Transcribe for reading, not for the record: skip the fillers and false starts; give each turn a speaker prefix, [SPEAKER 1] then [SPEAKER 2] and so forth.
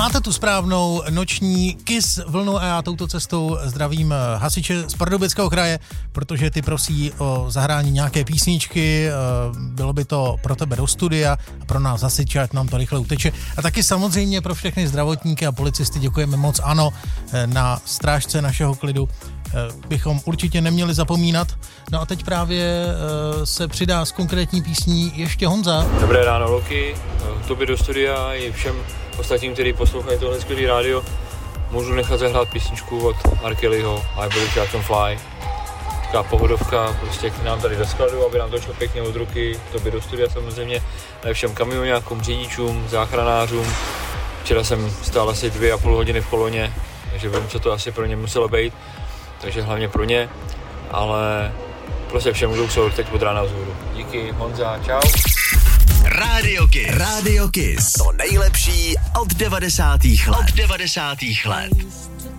[SPEAKER 1] Máte tu správnou noční Kiss vlnu a já touto cestou zdravím hasiče z Pardubického kraje, protože ty prosí o zahrání nějaké písničky, bylo by to pro tebe do studia a pro nás hasiče, ať nám to rychle uteče. A taky samozřejmě pro všechny zdravotníky a policisty děkujeme moc, ano, na strážce našeho klidu bychom určitě neměli zapomínat. No a teď právě se přidá s konkrétní písní ještě Honza.
[SPEAKER 2] Dobré ráno, Loki, tobě do studia i všem ostatním, kteří poslouchají tohle skvělý rádio. Můžu nechat zahrát písničku od R. Kellyho I Believe I Can Fly. Taková pohodovka prostě k nám tady do skladu, aby nám to šlo pěkně od ruky. Tobě do studia samozřejmě, ale všem kamioňákům, řidičům, záchranářům. Včera jsem stál asi 2,5 hodiny v koloně, takže vím, co to asi pro ně muselo být. Takže hlavně pro ně, ale prostě všem, kdo jsou teď od rána vzhůru. Díky, Honza, čau.
[SPEAKER 3] Radio Kiss. To nejlepší od 90. let.